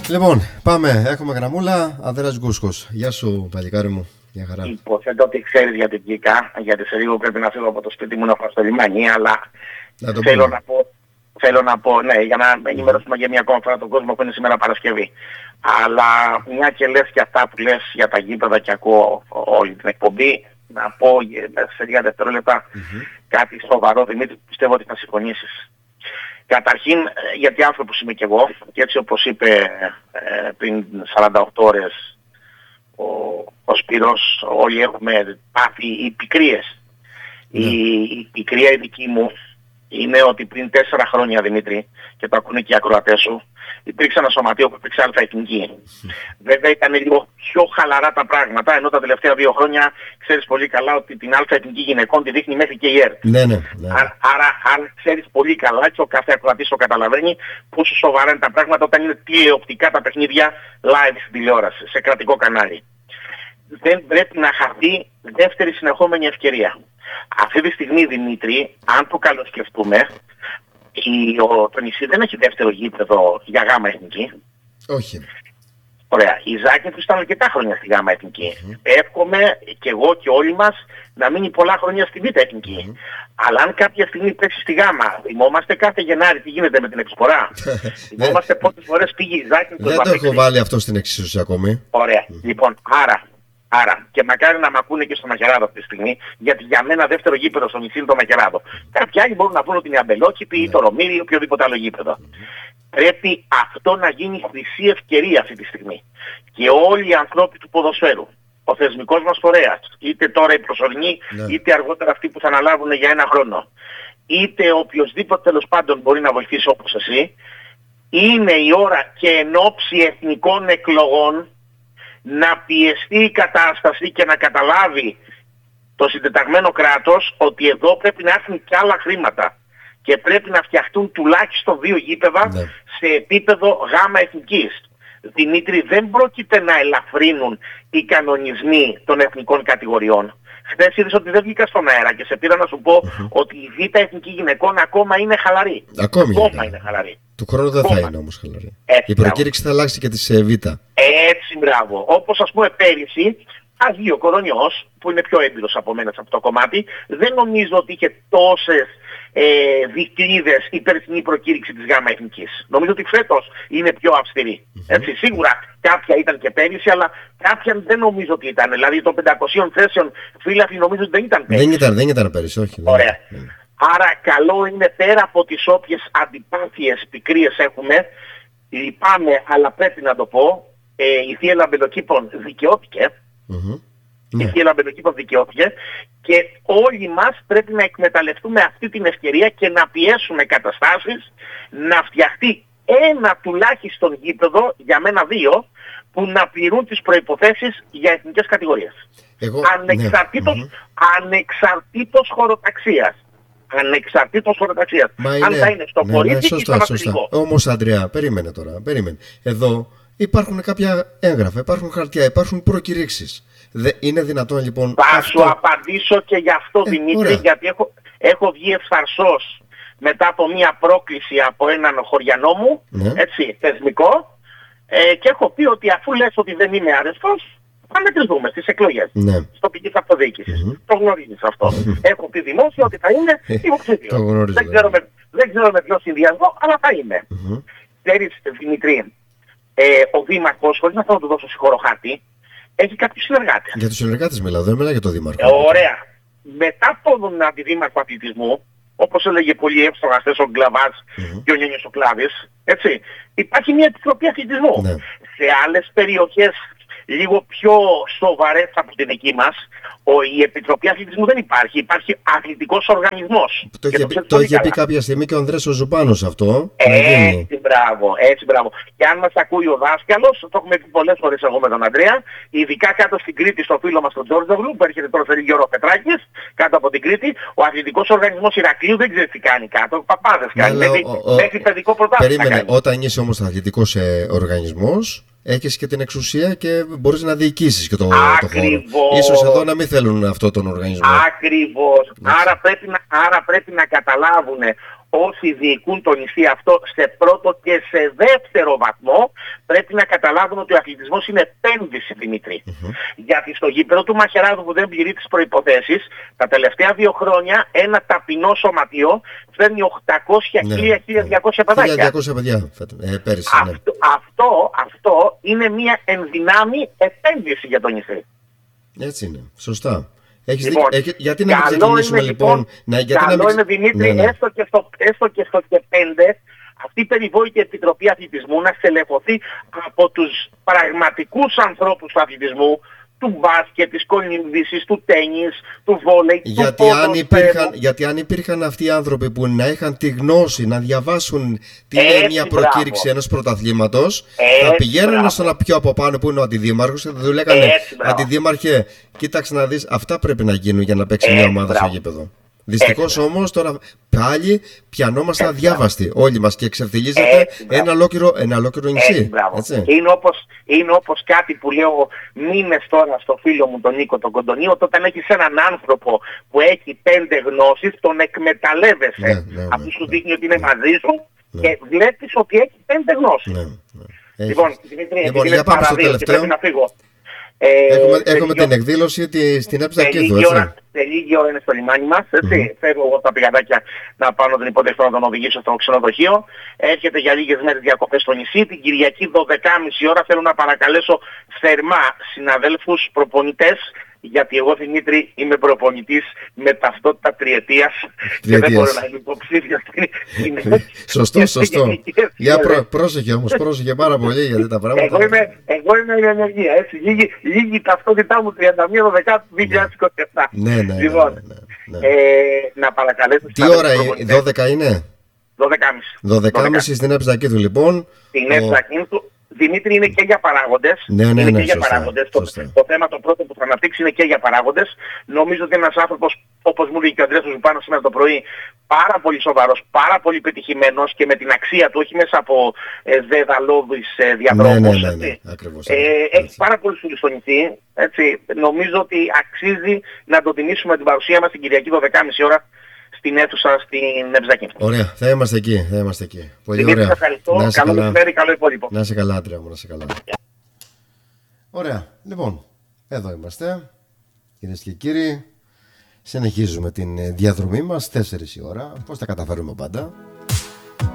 Λοιπόν, πάμε. Έχουμε γραμμούλα. Αδέρας Γκούσκος. Γεια σου, παλικάρι μου. Γεια χαρά. Υποθέτω ότι ξέρεις για την Κίκα, γιατί σε λίγο πρέπει να φύγω από το σπίτι μου να πάω στο λιμάνι, αλλά θέλω να πω, ναι, για να ενημερώσουμε για μια ακόμα φορά τον κόσμο που είναι σήμερα Παρασκευή. Αλλά μια και λες και αυτά που λες για τα γήπεδα και ακούω όλη την εκπομπή, να πω σε λίγα δευτερόλεπτα κάτι σοβαρό, Δημήτρη, που πιστεύω ότι θα συμφωνήσεις. Καταρχήν, γιατί άνθρωπος είμαι κι εγώ, και έτσι όπως είπε πριν 48 ώρες ο Σπύρος, όλοι έχουμε πάθει οι πικρίες. Η πικρία η δική μου είναι ότι πριν 4 χρόνια, Δημήτρη, και το ακούνε και οι ακροατές σου, υπήρξε ένα σωματείο που υπήρξε Αλφα Εθνική. Βέβαια ήταν λίγο πιο χαλαρά τα πράγματα, ενώ τα τελευταία 2 χρόνια ξέρεις πολύ καλά ότι την Αλφα Εθνική γυναικών τη δείχνει μέχρι και η ΕΡΤ. Ναι. Άρα ξέρεις πολύ καλά και ο κάθε ακροατής το καταλαβαίνει πόσο σοβαρά είναι τα πράγματα όταν είναι τηλεοπτικά τα παιχνίδια live στην τηλεόραση, σε κρατικό κανάλι. Δεν πρέπει να χαθεί δεύτερη συνεχόμενη ευκαιρία. Αυτή τη στιγμή, Δημήτρη, αν το καλοσκεφτούμε, το νησί δεν έχει δεύτερο γήπεδο για Γάμα Εθνική. Όχι. Ωραία. Η Ζάκη του ήταν αρκετά χρόνια στη Γάμα Εθνική. Εύχομαι και εγώ και όλοι μας να μείνει πολλά χρόνια στη Β' Εθνική. Αλλά αν κάποια στιγμή πέσει στη Γάμα, θυμόμαστε κάθε Γενάρη τι γίνεται με την εξφορά. Θυμόμαστε πόσες φορές πήγε η Ζάκη του. Δεν το έχω βάλει αυτό στην εξίσωση ακόμη. Ωραία. Λοιπόν, άρα, και μακάρι να μ' ακούνε και στο Μαχαιράδο αυτή τη στιγμή, γιατί για μένα δεύτερο γήπεδο στο νησί είναι το Μαχαιράδο. Κάποιοι άλλοι μπορούν να βρουν την Αμπελόκηπη ή το Ρωμίρι ή οποιοδήποτε άλλο γήπεδο. Πρέπει αυτό να γίνει χρυσή ευκαιρία αυτή τη στιγμή. Και όλοι οι ανθρώποι του ποδοσφαίρου, ο θεσμικός μας φορέας, είτε τώρα οι προσωρινοί, είτε αργότερα αυτοί που θα αναλάβουν για 1 χρόνο, είτε οποιοδήποτε τέλος πάντων μπορεί να βοηθήσει όπως εσύ, είναι η ώρα και εν ώψη εθνικών εκλογών να πιεστεί η κατάσταση και να καταλάβει το συντεταγμένο κράτος ότι εδώ πρέπει να έρθουν και άλλα χρήματα και πρέπει να φτιαχτούν τουλάχιστον 2 γήπεδα σε επίπεδο Γάμα Εθνικής. Δημήτρη, δεν πρόκειται να ελαφρύνουν οι κανονισμοί των εθνικών κατηγοριών. Χθες είδες ότι δεν βγήκα στον αέρα και σε πήρα να σου πω ότι η Β' Εθνική γυναικών ακόμα είναι χαλαρή. Ακόμα είναι χαλαρή. Του χρόνου δεν θα είναι όμως χαλαρή. Η προκήρυξη θα αλλάξει και της Β'. Έτσι, μπράβο. Όπως ας πούμε πέρυσι, ο Κορονιός, που είναι πιο έμπειρος από μένα σε αυτό το κομμάτι, δεν νομίζω ότι είχε τόσες δικλείδες η περσινή προκήρυξη της Γάμα Εθνικής. Νομίζω ότι φέτος είναι πιο αυστηρή. Έτσι, σίγουρα κάποια ήταν και πέρυσι, αλλά κάποια δεν νομίζω ότι ήταν. Δηλαδή των 500 θέσεων φίλαθλοι νομίζω ότι δεν ήταν πέρυσι. Δεν ήταν πέρυσι, όχι. Ωραία. Άρα καλό είναι πέρα από τις όποιες αντιπάθειες, πικρίες έχουμε, λυπάμαι, αλλά πρέπει να το πω, η θεία Λαμπελοκήπων δικαιώθηκε. Η θεία Λαμπελοκήπων δικαιώθηκε και όλοι μας πρέπει να εκμεταλλευτούμε αυτή την ευκαιρία και να πιέσουμε καταστάσεις να φτιαχτεί ένα τουλάχιστον γήπεδο, για μένα 2, που να πληρούν τις προϋποθέσεις για εθνικές κατηγορίες. Ανεξαρτήτως χωροταξίας. Αν θα είναι στο κορίτσι ή στο βασιλικό. Όμως, Αντρέα, περίμενε τώρα. Εδώ υπάρχουν κάποια έγγραφα, υπάρχουν χαρτιά, υπάρχουν προκηρύξεις. Είναι δυνατόν λοιπόν... Θα σου απαντήσω και γι' αυτό, Δημήτρη, γιατί έχω βγει ευθαρσός μετά από μια πρόκληση από έναν χωριανό μου, έτσι, θεσμικό, και έχω πει ότι αφού λες ότι δεν είμαι αρεστός, θα μετρηθούμε στις εκλογές, στις τοπικής αυτοδιοίκησης. Το γνωρίζεις αυτό. Έχω πει δημόσια ότι θα είμαι υποψήφιος. Δεν ξέρω με ποιο συνδυασμό, αλλά θα είμαι. Ξέρεις, Δημητρή, ο Δήμαρχος, χωρίς να θέλω να του δώσω συγχωροχάρτη, έχει κάποιους συνεργάτες. Για τους συνεργάτες μιλάω, δεν μιλάω για το Δήμαρχο. Ωραία. Μετά τον αντιδήμαρχο αθλητισμού, όπως έλεγε πολύ εύστοχα χθες ο Γκλαβάς και ο Νιόνιος ο Κλάβης, έτσι, υπάρχει μια επιτροπή αθλητισμού. Σε άλλες περιοχές λίγο πιο σοβαρές από την δική μας, η Επιτροπή Αθλητισμού δεν υπάρχει. Υπάρχει αθλητικός οργανισμός. Το είχε πει κάποια στιγμή και ο Ανδρέας ο Ζουπάνος αυτό. Έτσι, μπράβο. Και αν μας ακούει ο δάσκαλος, το έχουμε πει πολλές φορές εγώ με τον Ανδρέα, ειδικά κάτω στην Κρήτη, στο φίλο μας τον Τζόρτζογλου, που έρχεται τώρα σε λίγο ο Πετράκης, κάτω από την Κρήτη, ο αθλητικός οργανισμός Ηρακλείου δεν ξέρει τι κάνει κάτω. Παπάδες κάνει. Μέχρι παιδικό πρωτάθλημα. Περίμενε, όταν είσαι όμως αθλητικός οργανισμός, έχεις και την εξουσία και μπορείς να διοικήσεις και το χώρο. Ίσως εδώ να μην θέλουν αυτό τον οργανισμό. Ακριβώς. Άρα πρέπει να καταλάβουν όσοι διοικούν το νησί αυτό σε πρώτο και σε δεύτερο βαθμό, πρέπει να καταλάβουν ότι ο αθλητισμός είναι επένδυση, Δημήτρη. Γιατί στο γήπεδο του Μαχαιράδου που δεν πληρεί τις προϋποθέσεις, τα τελευταία 2 χρόνια ένα ταπεινό σωματείο φέρνει 800-1.200 παιδάκια. 1.200 παιδιά πέρυσι. Αυτό είναι μια ενδυνάμει επένδυση για το νησί. Έτσι είναι. Σωστά. Λοιπόν, γιατί να μην ξεκινήσουμε λοιπόν. Καλό είναι, Δημήτρη, έστω και στο και 5, αυτή η περιβόητη Επιτροπή Αθλητισμού να στελεχωθεί από τους πραγματικούς ανθρώπους του αθλητισμού, του μπάσκετ, της κολυμβήσης, του τένις, του βόλεϊ, του ποδοσφαίρου. Γιατί αν υπήρχαν αυτοί οι άνθρωποι που να είχαν τη γνώση να διαβάσουν τι είναι μια προκήρυξη ενός πρωταθλήματος, θα πηγαίνουν στον πιο από πάνω που είναι ο αντιδήμαρχος και θα του λέγανε αντιδήμαρχε, κοίταξε να δεις, αυτά πρέπει να γίνουν για να παίξει μια ομάδα στο γήπεδο. Δυστυχώς όμως τώρα πάλι πιανόμαστε αδιάβαστοι όλοι μας και εξευθυλίζεται ένα ολόκληρο νησί. Είναι όπως κάτι που λέω μήνες τώρα στο φίλο μου τον Νίκο τον Κοντονί, όταν έχεις έναν άνθρωπο που έχει 5 γνώσεις, τον εκμεταλλεύεσαι. Αυτό σου δείχνει ότι είναι μαζί σου και βλέπεις ότι έχει 5 γνώσεις. Λοιπόν, Δημήτρη, για πάμε στο τελευταίο. πρέπει να φύγω. Έχουμε την εκδήλωση στην Εψακίδου. Σε λίγη ώρα είναι στο λιμάνι μας, έτσι. Φεύγω εγώ τα πηγαδάκια να πάω τον υποδεχτώ να τον οδηγήσω στο ξενοδοχείο. Έρχεται για λίγες μέρες διακοπές στο νησί. Την Κυριακή 12.30 ώρα θέλω να παρακαλέσω θερμά συναδέλφους προπονητές, γιατί εγώ, Δημήτρη, είμαι προπονητής με ταυτότητα τριετίας και δεν μπορώ να είμαι υποψήφιος. Σωστό. Για πρόσεχε όμως, πρόσεχε πάρα πολύ γιατί τα πράγματα. Εγώ είμαι η ενεργεία, έτσι. Λίγη ταυτότητά μου 31/12/2027. Ναι. Λοιπόν, να παρακαλέσω. Τι ώρα είναι, 12 είναι? 12.30 στην Εψακίδου λοιπόν. Στην Εψακίδου. Δημήτρη, είναι και για παράγοντες. Το θέμα το πρώτο που θα αναπτύξει είναι και για παράγοντες. Νομίζω ότι είναι ένας άνθρωπος, όπως μου λέει και ο Ανδρέας Ζουμπάνος σήμερα το πρωί, πάρα πολύ σοβαρός, πάρα πολύ πετυχημένος και με την αξία του, όχι μέσα από δεδαλώδεις διαδρόμους. Έχει πάρα πολλούς φίλους στο νησί. Νομίζω ότι αξίζει να τον τιμήσουμε την παρουσία μας την Κυριακή 12.30 ώρα στην αίθουσα στην Εψακή. Ωραία, θα είμαστε εκεί. Πολύ Δημήτρη, ωραία. Ευχαριστώ. Καλό μεσημέρι, καλό υπόλοιπο. Να είσαι καλά, άντρια μου, να είσαι καλά. Ωραία, λοιπόν, εδώ είμαστε. Κυρίες και κύριοι, συνεχίζουμε την διαδρομή μας 4 η ώρα. Πώς τα καταφέρουμε πάντα.